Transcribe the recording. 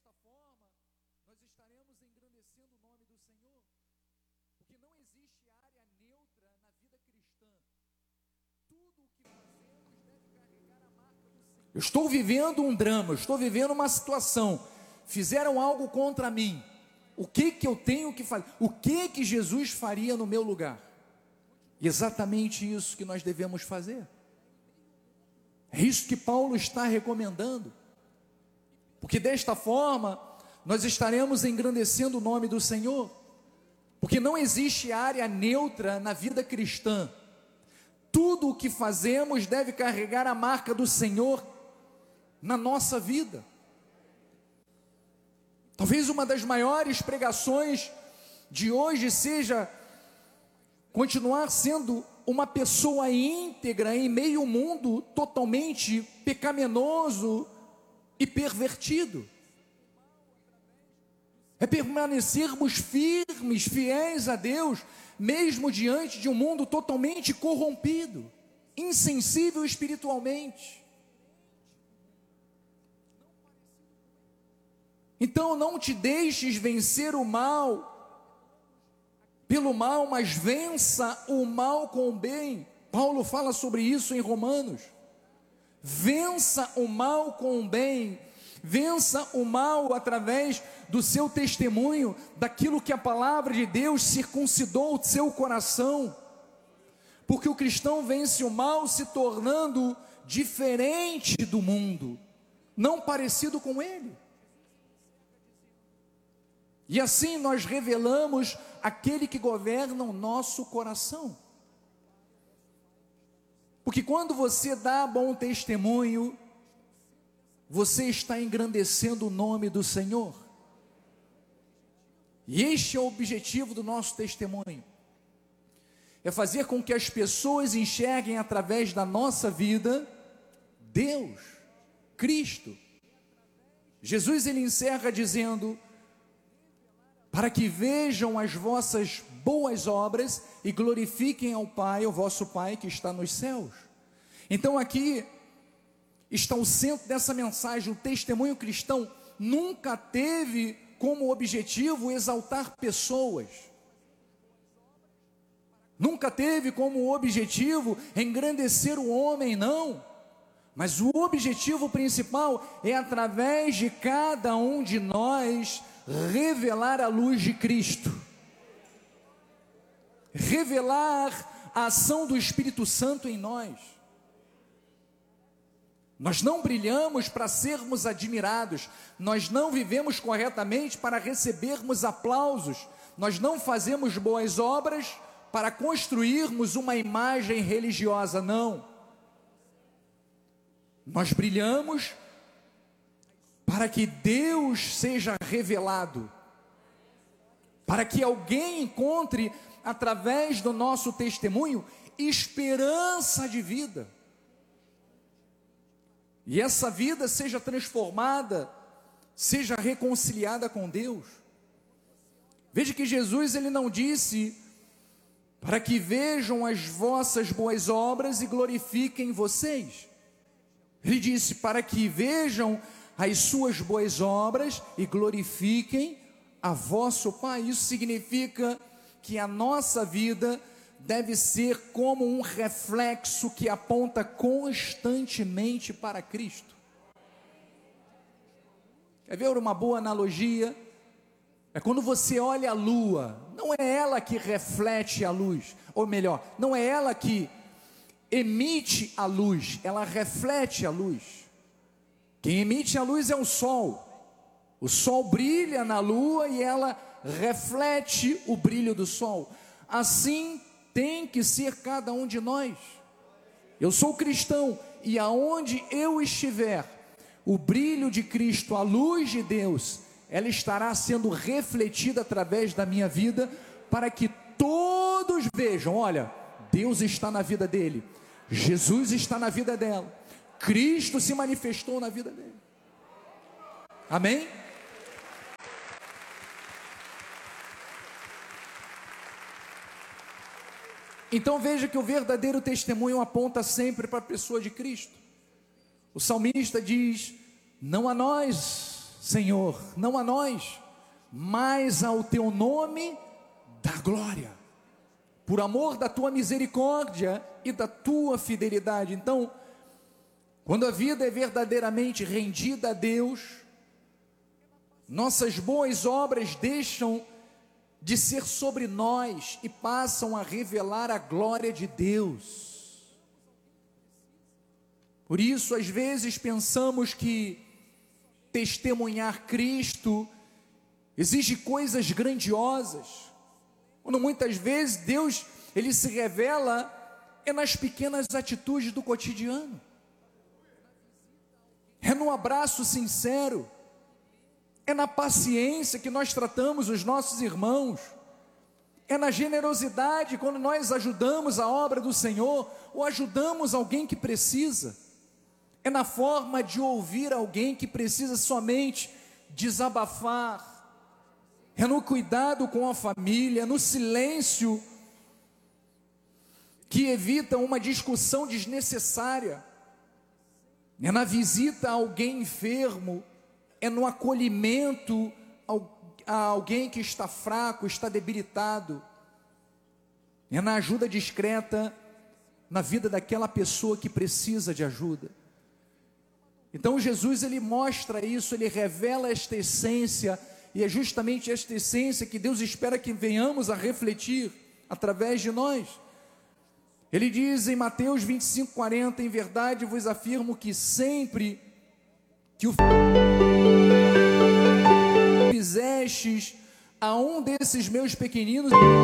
desta forma, nós estaremos engrandecendo o nome do Senhor, porque não existe área neutra na vida cristã. Tudo o que fazemos deve carregar a marca do Senhor. Eu estou vivendo um drama, eu estou vivendo uma situação, fizeram algo contra mim. O que eu tenho que fazer? O que Jesus faria no meu lugar? Exatamente isso que nós devemos fazer. É isso que Paulo está recomendando. Porque desta forma, nós estaremos engrandecendo o nome do Senhor. Porque não existe área neutra na vida cristã. Tudo o que fazemos deve carregar a marca do Senhor na nossa vida. Talvez uma das maiores pregações de hoje seja continuar sendo uma pessoa íntegra em meio ao mundo totalmente pecaminoso e pervertido. É permanecermos firmes, fiéis a Deus, mesmo diante de um mundo totalmente corrompido, insensível espiritualmente. Então não te deixes vencer o mal pelo mal, mas vença o mal com o bem. Paulo fala sobre isso em Romanos. Vença o mal com o bem. Vença o mal através do seu testemunho, daquilo que a palavra de Deus circuncidou o seu coração. Porque o cristão vence o mal se tornando diferente do mundo, não parecido com ele. E assim nós revelamos aquele que governa o nosso coração. Porque quando você dá bom testemunho, você está engrandecendo o nome do Senhor. E este é o objetivo do nosso testemunho. É fazer com que as pessoas enxerguem através da nossa vida Deus, Cristo. Jesus ele encerra dizendo: para que vejam as vossas boas obras e glorifiquem ao Pai, o vosso Pai que está nos céus. Então aqui está o centro dessa mensagem. O testemunho cristão nunca teve como objetivo exaltar pessoas, nunca teve como objetivo engrandecer o homem, não. Mas o objetivo principal é, através de cada um de nós, revelar a luz de Cristo, revelar a ação do Espírito Santo em nós. Nós não brilhamos para sermos admirados, nós não vivemos corretamente para recebermos aplausos, nós não fazemos boas obras para construirmos uma imagem religiosa, não. Nós brilhamos para que Deus seja revelado, para que alguém encontre, através do nosso testemunho, esperança de vida, e essa vida seja transformada, seja reconciliada com Deus. Veja que Jesus ele não disse para que vejam as vossas boas obras e glorifiquem vocês. Ele disse para que vejam as suas boas obras e glorifiquem a vosso Pai. Isso significa que a nossa vida deve ser como um reflexo que aponta constantemente para Cristo. Quer ver uma boa analogia? É quando você olha a lua, não é ela que reflete a luz, ou melhor, não é ela que emite a luz, ela reflete a luz. Quem emite a luz é o sol brilha na lua e ela reflete o brilho do sol. Assim tem que ser cada um de nós. Eu sou cristão e aonde eu estiver, o brilho de Cristo, a luz de Deus, ela estará sendo refletida através da minha vida, para que todos vejam: olha, Deus está na vida dele, Jesus está na vida dela, Cristo se manifestou na vida dele. Amém? Então veja que o verdadeiro testemunho aponta sempre para a pessoa de Cristo. O salmista diz: não a nós, Senhor, não a nós, mas ao teu nome dá glória, por amor da tua misericórdia e da tua fidelidade. Então, quando a vida é verdadeiramente rendida a Deus, nossas boas obras deixam de ser sobre nós e passam a revelar a glória de Deus. Por isso, às vezes pensamos que testemunhar Cristo exige coisas grandiosas, quando muitas vezes Deus, Ele se revela nas pequenas atitudes do cotidiano, no abraço sincero, na paciência que nós tratamos os nossos irmãos, na generosidade quando nós ajudamos a obra do Senhor, ou ajudamos alguém que precisa, na forma de ouvir alguém que precisa somente desabafar, no cuidado com a família, no silêncio que evita uma discussão desnecessária, na visita a alguém enfermo, no acolhimento a alguém que está fraco, está debilitado, na ajuda discreta na vida daquela pessoa que precisa de ajuda. Então Jesus, ele mostra isso, ele revela esta essência, e é justamente esta essência que Deus espera que venhamos a refletir através de nós. Ele diz em Mateus 25:40, em verdade vos afirmo que sempre que o fizestes a um desses meus pequeninos